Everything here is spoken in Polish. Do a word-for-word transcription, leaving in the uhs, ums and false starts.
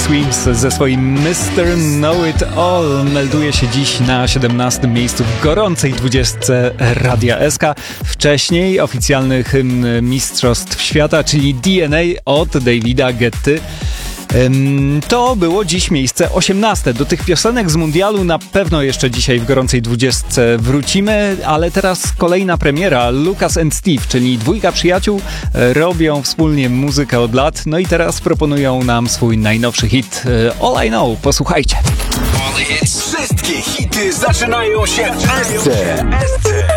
Swims ze swoim mister Know It All melduje się dziś na siedemnastym miejscu w gorącej dwudziestce Radia S K. Wcześniej oficjalny hymn Mistrzostw Świata, czyli D N A od Davida Guetty. To było dziś miejsce osiemnaste. Do tych piosenek z mundialu na pewno jeszcze dzisiaj w gorącej dwudziestce wrócimy, ale teraz kolejna premiera. Lucas and Steve, czyli dwójka przyjaciół, robią wspólnie muzykę od lat, no i teraz proponują nam swój najnowszy hit All I Know. Posłuchajcie. Wszystkie hity zaczynają się w S C.